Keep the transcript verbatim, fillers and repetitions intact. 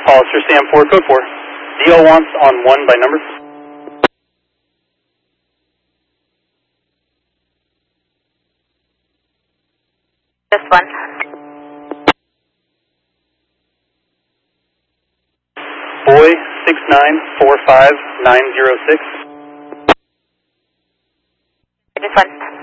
Hollister, Sam four, code four. D L wants on one by number. This one. Boy six nine four five nine zero six. This one.